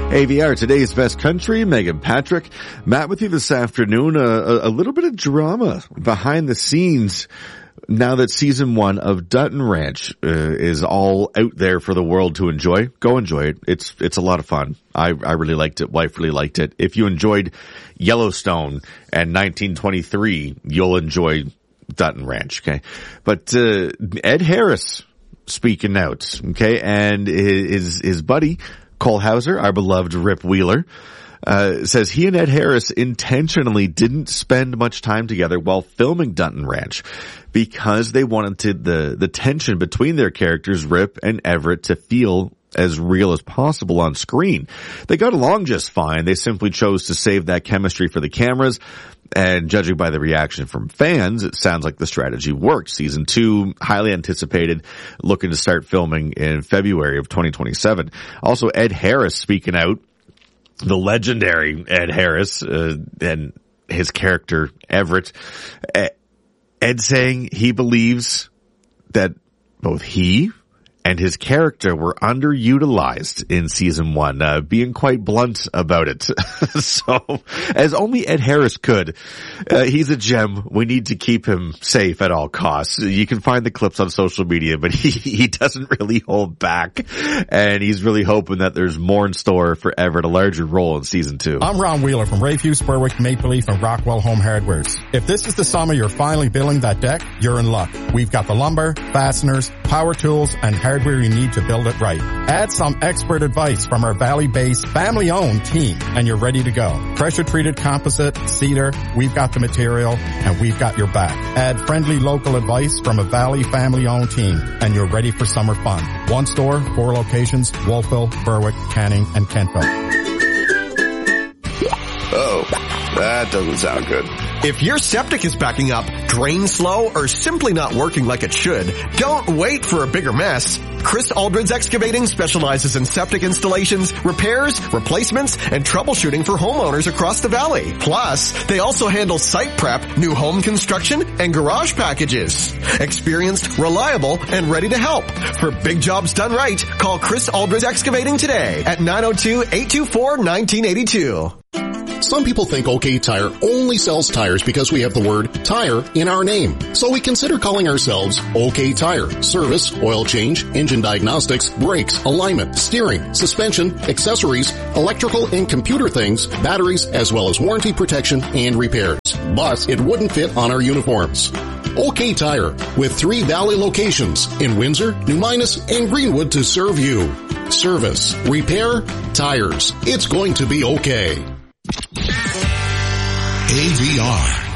AVR, today's best country, Megan Patrick. Matt with you this afternoon. A little bit of drama behind the scenes now that season 1 of Dutton Ranch is all out there for the world to enjoy. Go enjoy it. It's a lot of fun. I really liked it. Wife really liked it. If you enjoyed Yellowstone and 1923, you'll enjoy Dutton Ranch, okay? But Ed Harris speaking out, okay? And his buddy Cole Hauser, our beloved Rip Wheeler, says he and Ed Harris intentionally didn't spend much time together while filming Dutton Ranch because they wanted the tension between their characters, Rip and Everett, to feel as real as possible on screen. They got along just fine. They simply chose to save that chemistry for the cameras. And judging by the reaction from fans, it sounds like the strategy worked. Season 2, highly anticipated, looking to start filming in February of 2027. Also, Ed Harris speaking out, the legendary Ed Harris, and his character Everett. Ed saying he believes that both he and his character were underutilized in season 1, being quite blunt about it. So, as only Ed Harris could, he's a gem. We need to keep him safe at all costs. You can find the clips on social media, but he doesn't really hold back. And he's really hoping that there's more in store for Everett, a larger role in season 2. I'm Ron Wheeler from Rayview, Berwick, Maple Leaf, and Rockwell Home Hardwares. If this is the summer you're finally building that deck, you're in luck. We've got the lumber, fasteners, power tools, and hardware you need to build it right. Add some expert advice from our Valley-based, family-owned team, and you're ready to go. Pressure-treated composite, cedar, we've got the material, and we've got your back. Add friendly local advice from a Valley family-owned team, and you're ready for summer fun. 1 store, 4 locations, Wolfville, Berwick, Canning, and Kentville. Oh, that doesn't sound good. If your septic is backing up, drains slow, or simply not working like it should, don't wait for a bigger mess. Chris Aldridge Excavating specializes in septic installations, repairs, replacements, and troubleshooting for homeowners across the valley. Plus, they also handle site prep, new home construction, and garage packages. Experienced, reliable, and ready to help. For big jobs done right, call Chris Aldridge Excavating today at 902-824-1982. Some people think OK Tire only sells tires because we have the word tire in our name. So we consider calling ourselves OK Tire. Service, oil change, engine diagnostics, brakes, alignment, steering, suspension, accessories, electrical and computer things, batteries, as well as warranty protection and repairs. But it wouldn't fit on our uniforms. OK Tire, with 3 Valley locations in Windsor, New Minas, and Greenwood to serve you. Service, repair, tires. It's going to be okay. AVR.